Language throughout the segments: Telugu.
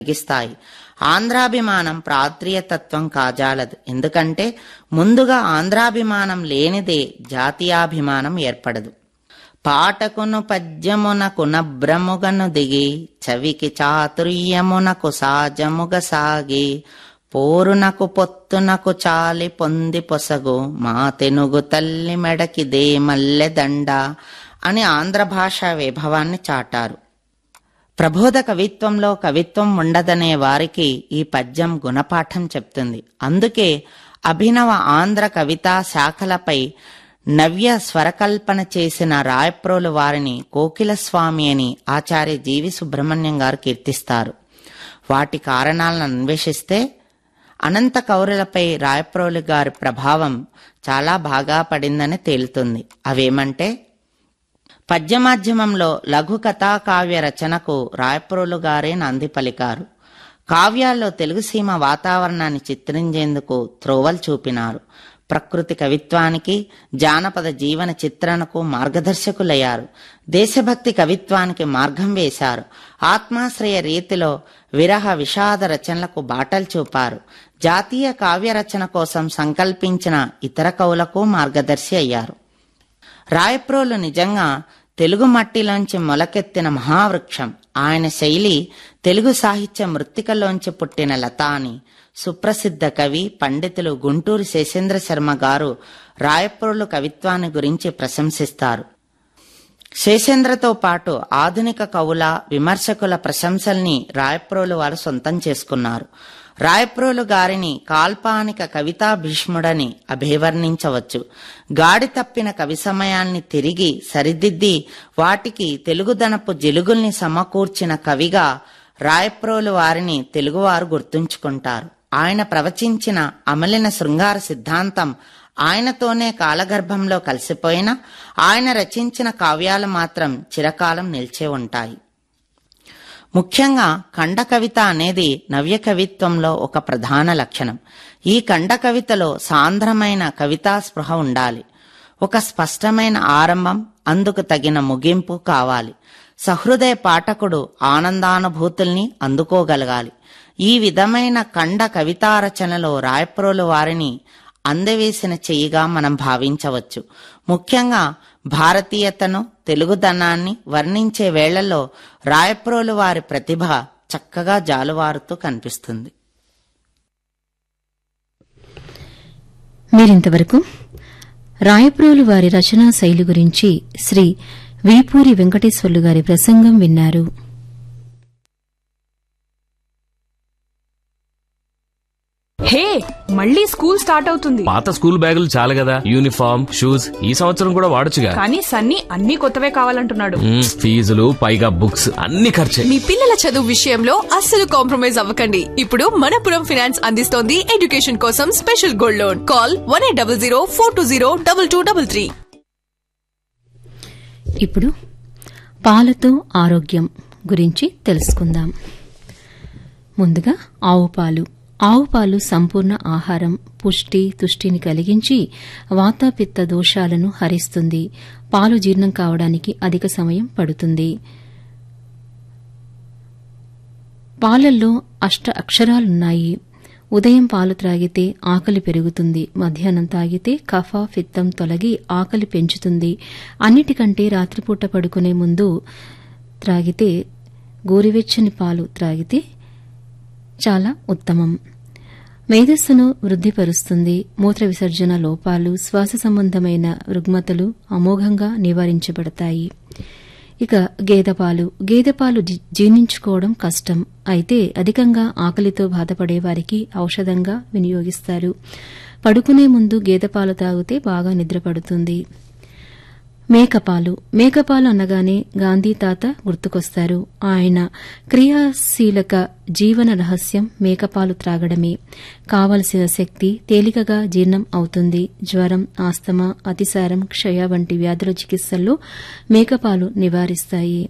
కలిగిస్తాయి. ఆంధ్రాభిమానం ప్రాంతీయతత్వం కాజాలదు. ఎందుకంటే ముందుగా ఆంధ్రాభిమానం లేనిదే జాతీయాభిమానం ఏర్పడదు. పాటకును పద్యమునకు నభ్రముగను దిగి చవికి చాతుర్యమునకు సాజముగ సాగి పోరునకు పొత్తునకు చాలి పొంది పొసగు మా తెనుగు తల్లి మెడకి దే మల్లె దండ అని ఆంధ్ర భాషా వైభవాన్ని చాటారు. ప్రబోధ కవిత్వంలో కవిత్వం ఉండదనే వారికి ఈ పద్యం గుణపాఠం చెప్తుంది. అందుకే అభినవ ఆంధ్ర కవితా శాఖలపై నవ్య స్వరకల్పన చేసిన రాయప్రోలు వారిని కోకిలస్వామి అని ఆచార్య జీవి సుబ్రహ్మణ్యం గారు కీర్తిస్తారు. వాటి కారణాలను అన్వేషిస్తే అనంత కౌరులపై రాయప్రోలు గారి ప్రభావం చాలా బాగా పడిందని తేలుతుంది. అవేమంటే, పద్యమాధ్యమంలో లఘు కథా కావ్య రచనకు రాయప్రోలు గారే నాంది పలికారు. కావ్యాల్లో తెలుగు సీమ వాతావరణాన్ని చిత్రించేందుకు త్రోవలు చూపినారు. ప్రకృతి కవిత్వానికి, జానపద జీవన చిత్రణకు మార్గదర్శకులయ్యారు. దేశభక్తి కవిత్వానికి మార్గం వేశారు. ఆత్మాశ్రయ రీతిలో విరహ విషాద రచనలకు బాటలు చూపారు. జాతీయ కావ్య రచన కోసం సంకల్పించిన ఇతర కవులకు మార్గదర్శి అయ్యారు. రాయప్రోలు నిజంగా తెలుగు మట్టిలోంచి మొలకెత్తిన మహావృక్షం. ఆయన శైలి తెలుగు సాహిత్య మృత్తికలోంచి పుట్టిన లత అని సుప్రసిద్ధ కవి పండితులు గుంటూరు శేషేంద్ర శర్మ గారు రాయప్రోలు కవిత్వాన్ని గురించి ప్రశంసిస్తారు. శేషేంద్రతో పాటు ఆధునిక కవుల, విమర్శకుల ప్రశంసల్ని రాయప్రోలు వారు సొంతం చేసుకున్నారు. రాయప్రోలు గారిని కాల్పానిక కవితా భీష్ముడని అభివర్ణించవచ్చు. గాడి తప్పిన కవి సమయాన్ని తిరిగి సరిదిద్ది వాటికి తెలుగుదనపు జిలుగుల్ని సమకూర్చిన కవిగా రాయప్రోలు వారిని తెలుగువారు గుర్తుంచుకుంటారు. ఆయన ప్రవచించిన అమలిన శృంగార సిద్ధాంతం ఆయనతోనే కాలగర్భంలో కలిసిపోయినా ఆయన రచించిన కావ్యాలు మాత్రం చిరకాలం నిలిచే ఉంటాయి. ముఖ్యంగా ఖండ కవిత అనేది నవ్య కవిత్వంలో ఒక ప్రధాన లక్షణం. ఈ ఖండ కవితలో సాంద్రమైన కవితా స్పృహ ఉండాలి. ఒక స్పష్టమైన ఆరంభం, అందుకు తగిన ముగింపు కావాలి. సహృదయ పాఠకుడు ఆనందానుభూతుల్ని అందుకోగలగాలి. ఈ విధమైన ఖండ కవితా రచనలో రాయప్రోలు వారిని అందవేసిన చెయ్యిగా మనం భావించవచ్చు. ముఖ్యంగా భారతీయతను, తెలుగుదనాన్ని వర్ణించే వేళల్లో రాయప్రోలు వారి ప్రతిభ చక్కగా జాలువారుతూ కనిపిస్తుంది. మీరింతవరకు రాయప్రోలు వారి రచనా శైలి గురించి శ్రీ వీపూరి వెంకటేశ్వర్లు గారి ప్రసంగం విన్నారు. హే, మళ్ళీ స్కూల్ స్టార్ట్ అవుతుంది. పాత స్కూల్ బ్యాగులు చాలు కదా, యూనిఫామ్, షూస్ ఈ సంవత్సరం కూడా వాడొచ్చుగా. కానీ సన్నీ అన్ని కొత్తవే కావాలంటున్నాడు. ఫీజులు పైగా బుక్స్ అన్ని ఖర్చే. మీ పిల్లల చదువు విషయంలో అస్సలు కాంప్రమైజ్ అవ్వకండి. ఇప్పుడు మనపురం ఫైనాన్స్ అందిస్తోంది ఎడ్యుకేషన్ కోసం స్పెషల్ గోల్డ్ లోన్. కాల్ 1800-420-2233. ఇప్పుడు పాలతో ఆరోగ్యం గురించి తెలుసుకుందాం. ముందుగా ఆవు పాలు. ఆవు పాలు సంపూర్ణ ఆహారం, పుష్టి, తుష్టిని కలిగించి వాతాపిత్త దోషాలను హరిస్తుంది. పాలు జీర్ణం కావడానికి అధిక సమయం పడుతుంది. పాలల్లో 8 అక్షరాలున్నాయి. ఉదయం పాలు త్రాగితే ఆకలి పెరుగుతుంది. మధ్యాహ్నం తాగితే కఫ, పిత్తం తొలగి ఆకలి పెంచుతుంది. అన్నిటికంటే రాత్రిపూట పడుకునే ముందు త్రాగితే, గోరువెచ్చని పాలు త్రాగితే చాలా ఉత్తమం. మేధస్సును వృద్ధిపరుస్తుంది. మూత్ర విసర్జన లోపాలు, శ్వాస సంబంధమైన రుగ్మతలు అమోఘంగా నివారించబడతాయి. ఇక గేదెపాలు. గేదెపాలు జీర్ణించుకోవడం కష్టం. అయితే అధికంగా ఆకలితో బాధపడే వారికి ఔషధంగా వినియోగిస్తారు. పడుకునే ముందు గేదెపాలు తాగితే బాగా నిద్రపడుతుంది. మేకపాలు. మేకపాలు అనగానే గాంధీ తాత గుర్తుకొస్తారు. ఆయన క్రియాశీలక జీవన రహస్యం మేకపాలు త్రాగడమే. కావలసిన శక్తి, తేలికగా జీర్ణం అవుతుంది. జ్వరం, ఆస్తమా, అతిసారం, క్షయ వంటి వ్యాధుల చికిత్సల్లో మేకపాలు నివారిస్తాయి.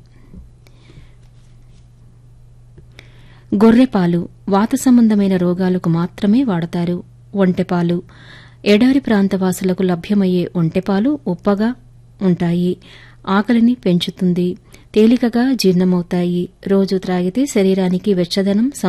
గొర్రెపాలు. వాత సంబంధమైన రోగాలకు మాత్రమే వాడతారు. ఒంటెపాలు. ఎడారి ప్రాంతవాసులకు లభ్యమయ్యే ఒంటెపాలు ఉప్పగా ఉంటాయి. ఆకలిని పెంచుతుంది. తేలికగా జీర్ణమవుతాయి. రోజు త్రాగితే శరీరానికి వెచ్చదనం